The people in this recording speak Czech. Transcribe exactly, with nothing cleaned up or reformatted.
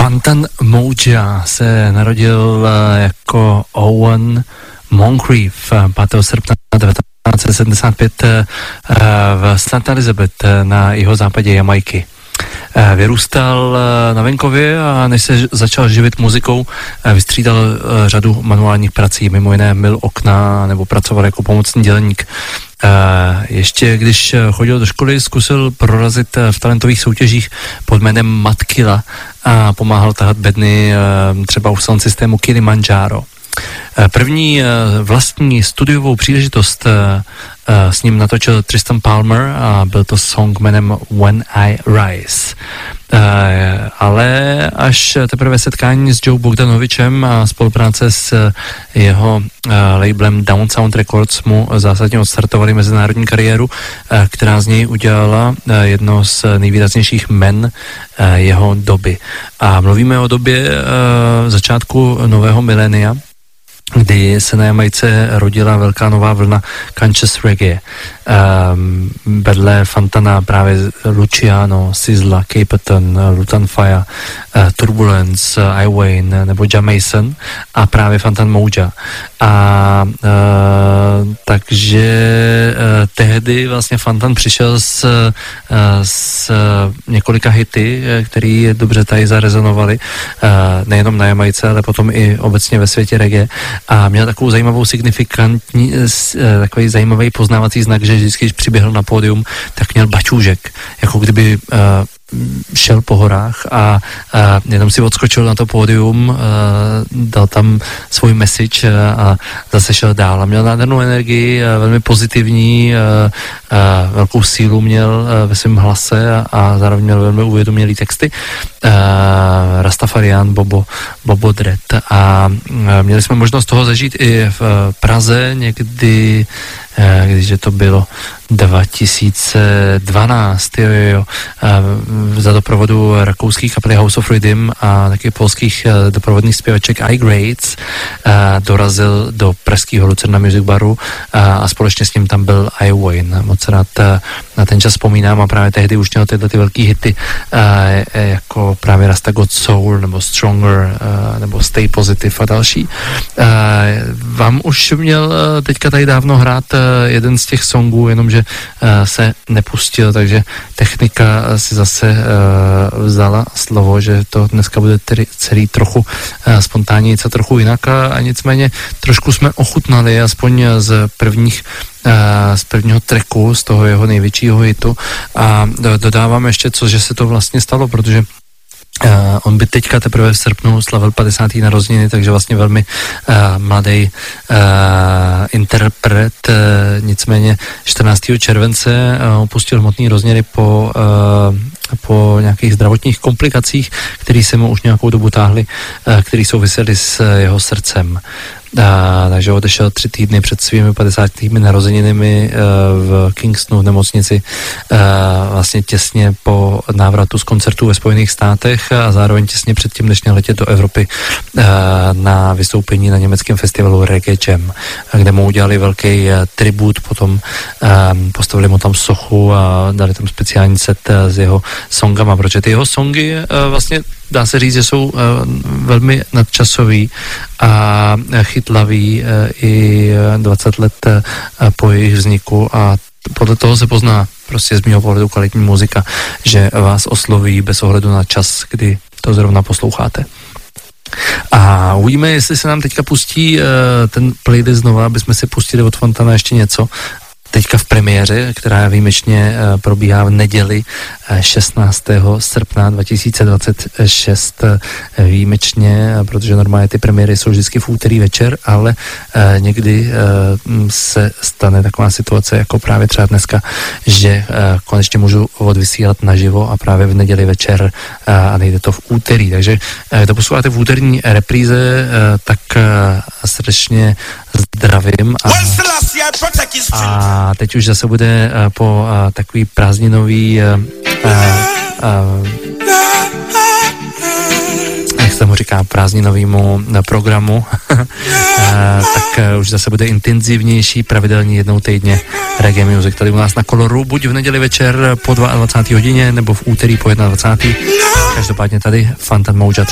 Fantan Mojah se narodil jako Owen Moncrief pátého srpna devatenáct set sedmdesát pět v Saint Elizabeth na jihozápadě Jamajky. Vyrůstal na venkově a než se začal živit muzikou, vystřídal řadu manuálních prací, mimo jiné myl okna nebo pracoval jako pomocný dělník. Ještě když chodil do školy, zkusil prorazit v talentových soutěžích pod jménem Matkila a pomáhal tahat bedny třeba u sound systému Kilimanjaro. První vlastní studiovou příležitost s ním natočil Tristan Palmer a byl to song jménem When I Rise. Ale až teprve setkání s Joe Bogdanovičem a spolupráce s jeho labelem Down Sound Records mu zásadně odstartovali mezinárodní kariéru, která z něj udělala jedno z nejvýraznějších men jeho doby. A mluvíme o době začátku nového milénia, kdy se na Jamajce rodila velká nová vlna conscious reggae. Um, vedle Fantana právě Luciano, Sizzla, Capleton, Lutan Fyah, uh, Turbulence, uh, I Wayne nebo Jamaican a právě Fantan Mojah. A uh, takže uh, tehdy vlastně Fantan přišel s, uh, s uh, několika hity, který dobře tady zarezonovali, uh, nejenom na Jamajce, ale potom i obecně ve světě reggae. A měl takovou zajímavou signifikantní, takový zajímavý poznávací znak, že vždycky, když přiběhl na pódium, tak měl bačůžek, jako kdyby uh, šel po horách a, a jenom si odskočil na to pódium, uh, dal tam svůj message a zase šel dál. A měl nádhernou energii, velmi pozitivní, uh, uh, velkou sílu měl uh, ve svém hlase a, a zároveň měl velmi uvědomělý texty. Uh, Rastafarian, Bobo, Bobo Dread. A uh, měli jsme možnost toho zažít i v uh, Praze někdy, uh, když to bylo dva tisíce dvanáct, jo, jo, jo, za doprovodu rakouských kapely House of Rhythm a taky polských doprovodných zpěvaček iGrades dorazil do pražského Lucerna Music Baru a společně s ním tam byl I Wayne. Moc rád na ten čas vzpomínám a právě tehdy už měl tyhle ty velký hity jako právě Rasta God Soul nebo Stronger nebo Stay Positive a další. Vám už měl teďka tady dávno hrát jeden z těch songů, jenomže se nepustil, takže technika si zase vzala slovo, že to dneska bude tedy celý trochu spontánně, něco trochu jinak a nicméně trošku jsme ochutnali aspoň z prvních z prvního tracku, z toho jeho největšího hitu a dodávám ještě co, že se to vlastně stalo, protože Uh, on by teďka teprve v srpnu slavil padesáté narozeniny, takže vlastně velmi uh, mladý uh, interpret, uh, nicméně čtrnáctého července uh, opustil hmotný rozměry po, uh, po nějakých zdravotních komplikacích, které se mu už nějakou dobu táhly, uh, které souvisely s jeho srdcem. A, takže odešel tři týdny před svými padesátými narozeninami uh, v Kingstonu v nemocnici uh, vlastně těsně po návratu z koncertů ve Spojených státech a zároveň těsně předtím, než měl letět do Evropy uh, na vystoupení na německém festivalu Reggae Jam, kde mu udělali velký uh, tribut, potom uh, postavili mu tam sochu a dali tam speciální set uh, s jeho songama, protože ty jeho songy uh, vlastně dá se říct, že jsou uh, velmi nadčasový a chytlavý uh, i dvacet let uh, po jejich vzniku a podle toho se pozná prostě z mého pohledu kvalitní muzika, že vás osloví bez ohledu na čas, kdy to zrovna posloucháte. A uvidíme, jestli se nám teďka pustí uh, ten playlist znova, aby jsme si pustili od Fantana ještě něco teďka v premiéře, která výjimečně uh, probíhá v neděli uh, šestnáctého srpna dva tisíce dvacet šest uh, výjimečně, uh, protože normálně ty premiéry jsou vždycky v úterý večer, ale uh, někdy uh, se stane taková situace, jako právě třeba dneska, že uh, konečně můžu odvysílat naživo a právě v neděli večer uh, a nejde to v úterý. Takže uh, to posloucháte v úterní repríze, uh, tak uh, srdečně zdravím a, a teď už zase bude uh, po uh, takový prázdninový uh, uh, uh, jak se mu říká, prázdninovýmu programu, tak už zase bude intenzivnější, pravidelně jednou týdně reggae music tady u nás na Koloru, buď v neděli večer po dvacáté druhé hodině, nebo v úterý po dvacáté první Každopádně tady Fantan Mojah